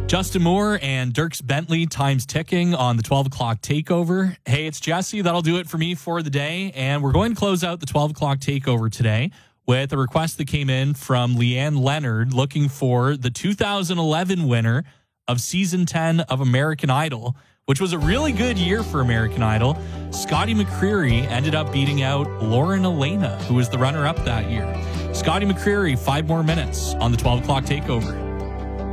Justin Moore and Dierks Bentley, time's ticking on the 12 o'clock takeover. Hey, it's Jesse. That'll do it for me for the day. And we're going to close out the 12 o'clock takeover today with a request that came in from Leanne Leonard looking for the 2011 winner of season 10 of American Idol, which was a really good year for American Idol. Scotty McCreery ended up beating out Lauren Elena, who was the runner-up that year. Scotty McCreery, 5 more minutes on the 12 o'clock takeover.